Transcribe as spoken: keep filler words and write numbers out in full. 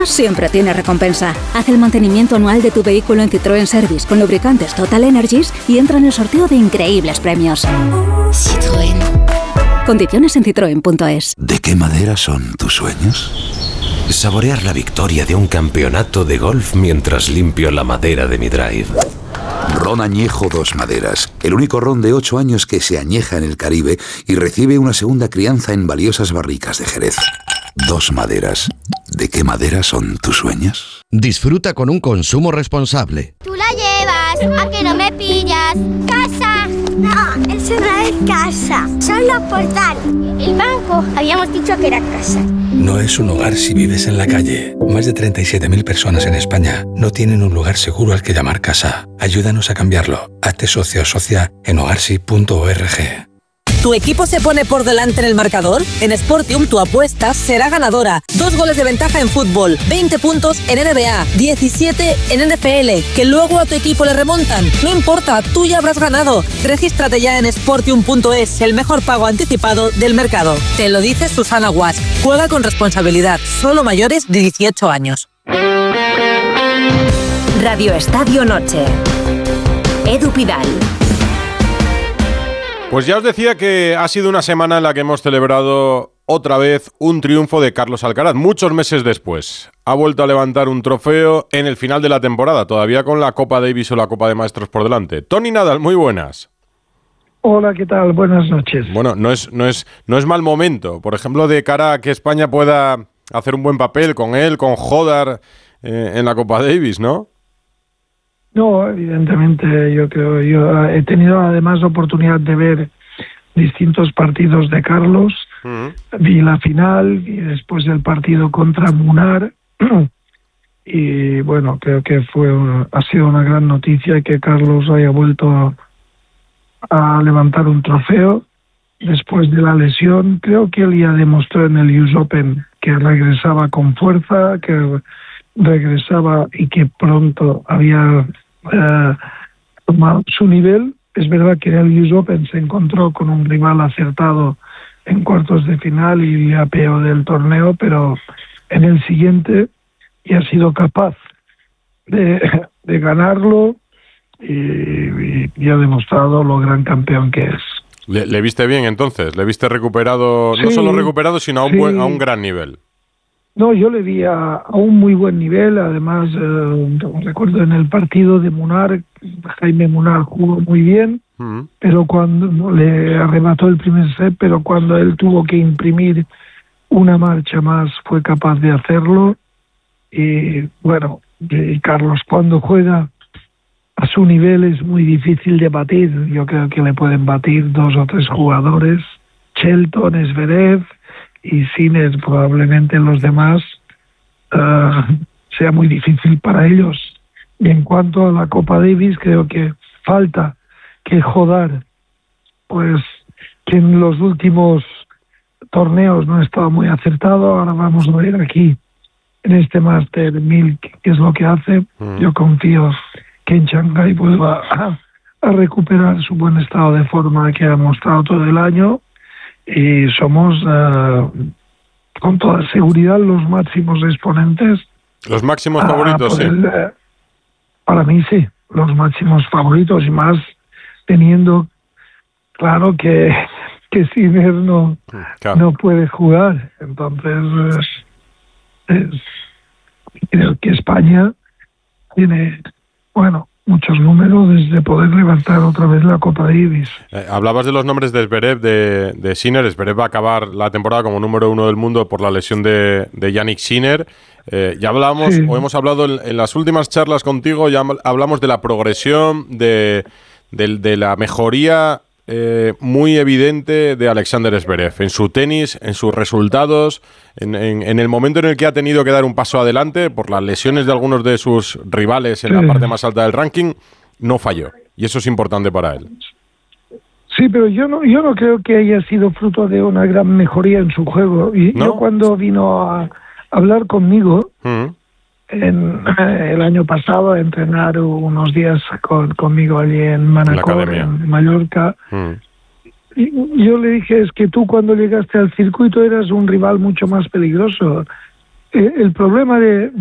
siempre tiene recompensa. Haz el mantenimiento anual de tu vehículo en Citroën Service con lubricantes Total Energies y entra en el sorteo de increíbles premios. Citroën. Condiciones en citroen punto es. ¿De qué madera son tus sueños? Saborear la victoria de un campeonato de golf mientras limpio la madera de mi drive. Ron Añejo Dos Maderas, el único ron de ocho años que se añeja en el Caribe y recibe una segunda crianza en valiosas barricas de Jerez. Dos Maderas. ¿De qué madera son tus sueños? Disfruta con un consumo responsable. Tú la llevas, a que no me pillas. ¡Casa! No, eso no es casa, solo portal. El banco, habíamos dicho que era casa. No es un hogar si vives en la calle. Más de treinta y siete mil personas en España no tienen un lugar seguro al que llamar casa. Ayúdanos a cambiarlo. Hazte socio o socia en hogarsi punto org. ¿Tu equipo se pone por delante en el marcador? En Sportium tu apuesta será ganadora. Dos goles de ventaja en fútbol, veinte puntos en N B A, diecisiete en N F L, que luego a tu equipo le remontan. No importa, tú ya habrás ganado. Regístrate ya en sportium punto es, el mejor pago anticipado del mercado. Te lo dice Susana Guas. Juega con responsabilidad, solo mayores de dieciocho años. Radio Estadio Noche. Edu Pidal. Pues ya os decía que ha sido una semana en la que hemos celebrado otra vez un triunfo de Carlos Alcaraz, muchos meses después. Ha vuelto a levantar un trofeo en el final de la temporada, todavía con la Copa Davis o la Copa de Maestros por delante. Tony Nadal, muy buenas. Hola, ¿qué tal? Buenas noches. Bueno, no es, no es, no es mal momento, por ejemplo, de cara a que España pueda hacer un buen papel con él, con Jodar eh, en la Copa Davis, ¿no? No, evidentemente yo creo, yo he tenido además la oportunidad de ver distintos partidos de Carlos, uh-huh. Vi la final y después el partido contra Munar y bueno, creo que fue una, ha sido una gran noticia que Carlos haya vuelto a, a levantar un trofeo después de la lesión. Creo que él ya demostró en el U S Open que regresaba con fuerza, que regresaba y que pronto había eh, tomado su nivel. Es verdad que en el U S Open se encontró con un rival acertado en cuartos de final y le apeó del torneo, pero en el siguiente ya ha sido capaz de, de ganarlo y, y, y ha demostrado lo gran campeón que es. ¿Le, le viste bien entonces? ¿Le viste recuperado, sí, no solo recuperado, sino a un, sí. buen, a un gran nivel? No, yo le vi a, a un muy buen nivel. Además, eh, recuerdo en el partido de Munar, Jaime Munar jugó muy bien, uh-huh. pero cuando no, le arrebató el primer set, pero cuando él tuvo que imprimir una marcha más, fue capaz de hacerlo. Y bueno, y Carlos cuando juega a su nivel es muy difícil de batir. Yo creo que le pueden batir dos o tres jugadores, Shelton, Zverev y Sinner. Probablemente los demás uh, sea muy difícil para ellos. Y en cuanto a la Copa Davis, creo que falta que Jodar, pues que en los últimos torneos no estaba muy acertado. Ahora vamos a ver aquí en este Master mil qué es lo que hace. Mm. Yo confío que en Shanghái vuelva a, a recuperar su buen estado de forma que ha mostrado todo el año. Y somos, uh, con toda seguridad, los máximos exponentes. Los máximos favoritos, sí. El, uh, para mí, sí, los máximos favoritos, y más teniendo claro que, que Sinner no, claro. no puede jugar. Entonces, es, es, creo que España tiene, bueno, muchos números de poder levantar otra vez la Copa Davis. Eh, hablabas de los nombres de Zverev, de, de Sinner. Zverev va a acabar la temporada como número uno del mundo por la lesión de, de Yannick Sinner. Eh, ya hablamos, sí. o hemos hablado en, en las últimas charlas contigo, ya hablamos de la progresión, de, de, de la mejoría eh, muy evidente de Alexander Zverev en su tenis, en sus resultados, en, en, en el momento en el que ha tenido que dar un paso adelante por las lesiones de algunos de sus rivales en sí. la parte más alta del ranking, no falló, y eso es importante para él. Sí, pero yo no, yo no creo que haya sido fruto de una gran mejoría en su juego. Y ¿no? Yo cuando vino a hablar conmigo uh-huh. en, eh, el año pasado, a entrenar unos días con, conmigo allí en Manacor, en, en Mallorca, uh-huh. y yo le dije, es que tú cuando llegaste al circuito eras un rival mucho más peligroso. Eh, el problema de,